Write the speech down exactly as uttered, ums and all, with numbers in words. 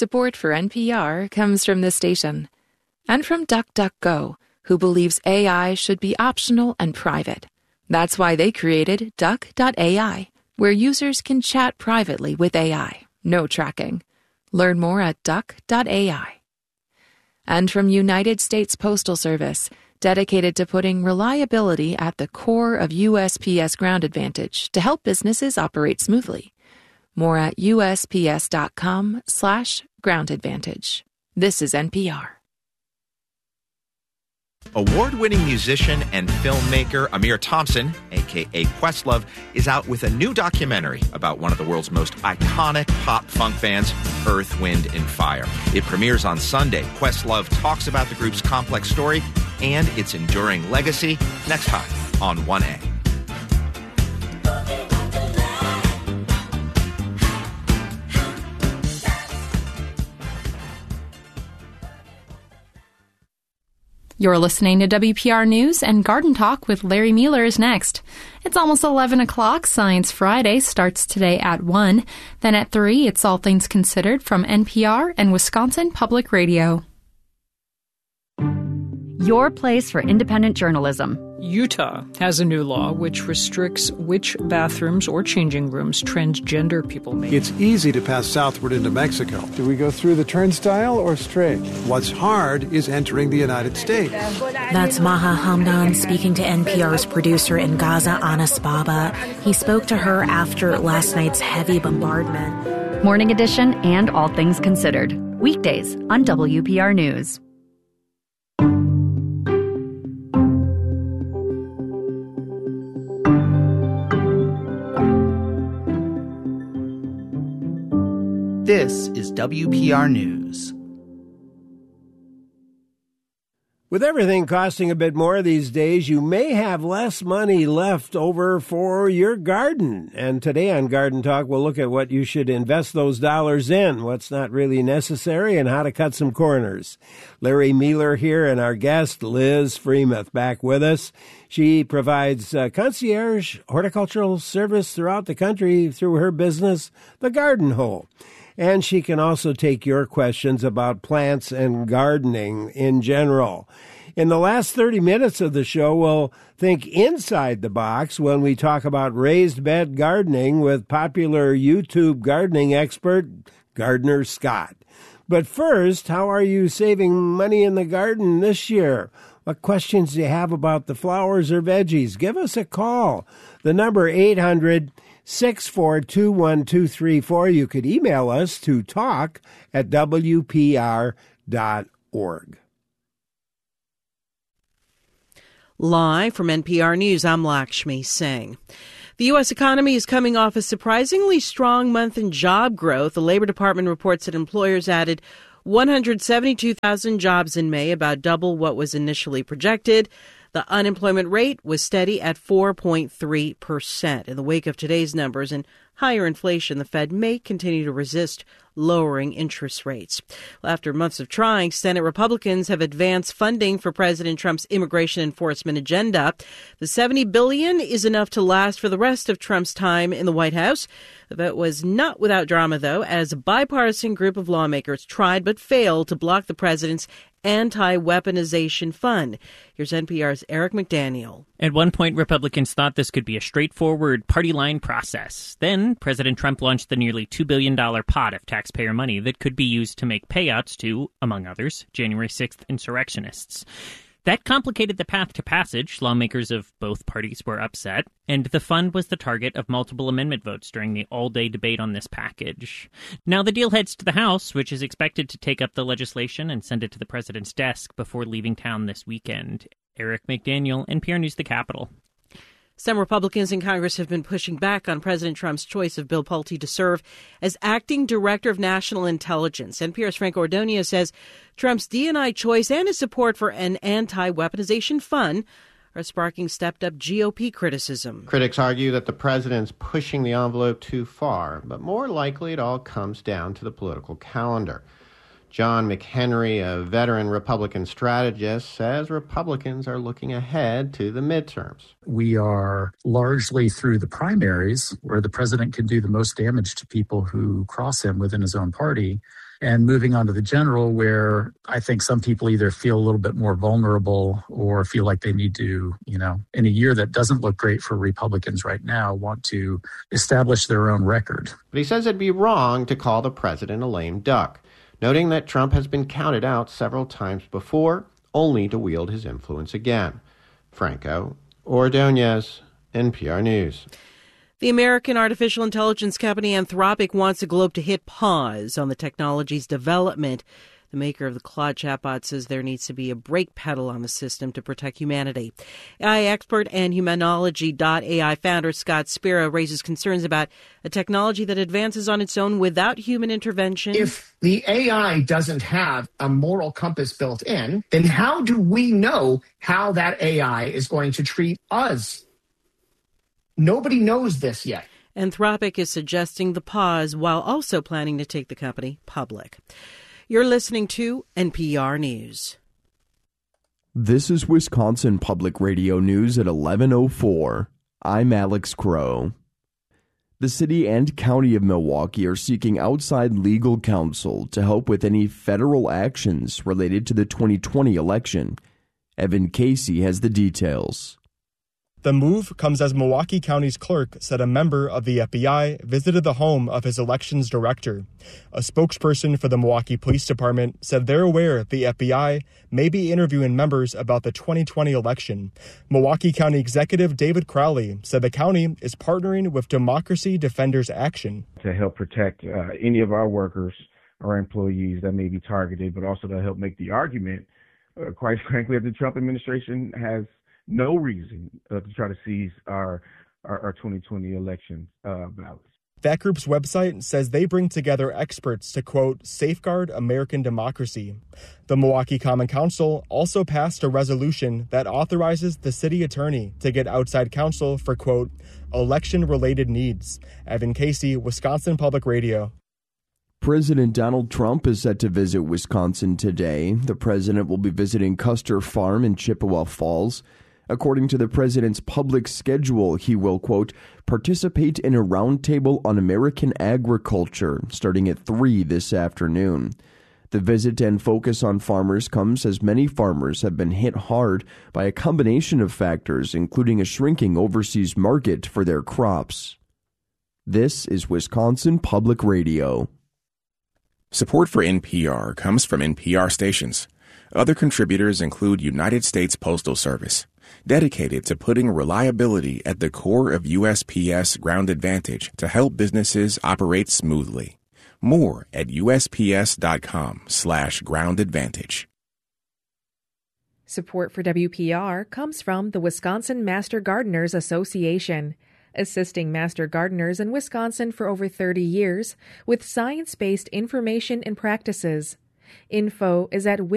Support for N P R comes from this station and from DuckDuckGo, who believes A I should be optional and private. That's why they created Duck dot A I, where users can chat privately with A I. No tracking. Learn more at Duck dot A I. And from United States Postal Service, dedicated to putting reliability at the core of U S P S Ground Advantage to help businesses operate smoothly. More at U S P S dot com slash ground advantage. This is N P R. Award-winning musician and filmmaker Amir Thompson, a k a. Questlove, is out with a new documentary about one of the world's most iconic pop-funk bands, Earth, Wind and Fire. It premieres on Sunday. Questlove talks about the group's complex story and its enduring legacy next time on one A. You're listening to W P R News, and Garden Talk with Larry Mueller is next. It's almost eleven o'clock. Science Friday starts today at one. Then at three, it's All Things Considered from N P R and Wisconsin Public Radio. Your place for independent journalism. Utah has a new law which restricts which bathrooms or changing rooms transgender people may. It's easy to pass southward into Mexico. Do we go through the turnstile or straight? What's hard is entering the United States. That's Maha Hamdan speaking to N P R's producer in Gaza, Anas Baba. He spoke to her after last night's heavy bombardment. Morning Edition and All Things Considered. Weekdays on W P R News. This is W P R News. With everything costing a bit more these days, you may have less money left over for your garden. And today on Garden Talk, we'll look at what you should invest those dollars in, what's not really necessary, and how to cut some corners. Larry Mueller here and our guest, Liz Freemuth, back with us. She provides uh, concierge horticultural service throughout the country through her business, The Garden Hole. And she can also take your questions about plants and gardening in general. In the last thirty minutes of the show, we'll think inside the box when we talk about raised bed gardening with popular YouTube gardening expert Gardner Scott. But first, how are you saving money in the garden this year? What questions do you have about the flowers or veggies? Give us a call. The number eight hundred, six four two, one two three four. You could email us to talk at W P R dot org. Live from N P R News, I'm Lakshmi Singh. The U S economy is coming off a surprisingly strong month in job growth. The Labor Department reports that employers added one hundred seventy-two thousand jobs in May, about double what was initially projected. The unemployment rate was steady at four point three percent. In the wake of today's numbers and higher inflation, the Fed may continue to resist lowering interest rates. Well, after months of trying, Senate Republicans have advanced funding for President Trump's immigration enforcement agenda. The seventy billion dollars is enough to last for the rest of Trump's time in the White House. The vote was not without drama, though, as a bipartisan group of lawmakers tried but failed to block the president's anti-weaponization fund. Here's N P R's Eric McDaniel. At one point, Republicans thought this could be a straightforward party line process. Then President Trump launched the nearly two billion dollars pot of taxpayer money that could be used to make payouts to, among others, January sixth insurrectionists. That complicated the path to passage. Lawmakers of both parties were upset, and the fund was the target of multiple amendment votes during the all-day debate on this package. Now the deal heads to the House, which is expected to take up the legislation and send it to the president's desk before leaving town this weekend. Eric McDaniel, N P R News, the Capitol. Some Republicans in Congress have been pushing back on President Trump's choice of Bill Pulte to serve as acting director of national intelligence. N P R's Frank Ordonez says Trump's D and I choice and his support for an anti-weaponization fund are sparking stepped-up G O P criticism. Critics argue that the president's pushing the envelope too far, but more likely it all comes down to the political calendar. John McHenry, a veteran Republican strategist, says Republicans are looking ahead to the midterms. We are largely through the primaries, where the president can do the most damage to people who cross him within his own party, and moving on to the general, where I think some people either feel a little bit more vulnerable or feel like they need to, you know, in a year that doesn't look great for Republicans right now, want to establish their own record. But he says it'd be wrong to call the president a lame duck, noting that Trump has been counted out several times before, only to wield his influence again. Franco Ordonez, N P R News. The American artificial intelligence company Anthropic wants the globe to hit pause on the technology's development. The maker of the Claude chatbot says there needs to be a brake pedal on the system to protect humanity. A I expert and Humanology dot A I founder Scott Spira raises concerns about a technology that advances on its own without human intervention. If the A I doesn't have a moral compass built in, then how do we know how that A I is going to treat us? Nobody knows this yet. Anthropic is suggesting the pause while also planning to take the company public. You're listening to N P R News. This is Wisconsin Public Radio News at eleven oh four. I'm Alex Crow. The city and county of Milwaukee are seeking outside legal counsel to help with any federal actions related to the twenty twenty election. Evan Casey has the details. The move comes as Milwaukee County's clerk said a member of the F B I visited the home of his elections director. A spokesperson for the Milwaukee Police Department said they're aware the F B I may be interviewing members about the twenty twenty election. Milwaukee County Executive David Crowley said the county is partnering with Democracy Defenders Action to help protect uh, any of our workers or employees that may be targeted, but also to help make the argument, uh, quite frankly, that the Trump administration has no reason uh, to try to seize our our, our twenty twenty election uh, ballots. That group's website says they bring together experts to, quote, safeguard American democracy. The Milwaukee Common Council also passed a resolution that authorizes the city attorney to get outside counsel for, quote, election-related needs. Evan Casey, Wisconsin Public Radio. President Donald Trump is set to visit Wisconsin today. The president will be visiting Custer Farm in Chippewa Falls. According to the president's public schedule, he will, quote, participate in a roundtable on American agriculture starting at three this afternoon. The visit and focus on farmers comes as many farmers have been hit hard by a combination of factors, including a shrinking overseas market for their crops. This is Wisconsin Public Radio. Support for N P R comes from N P R stations. Other contributors include United States Postal Service, dedicated to putting reliability at the core of U S P S Ground Advantage to help businesses operate smoothly. More at USPS.com slash Ground Advantage. Support for W P R comes from the Wisconsin Master Gardeners Association, assisting master gardeners in Wisconsin for over thirty years with science-based information and practices. Info is at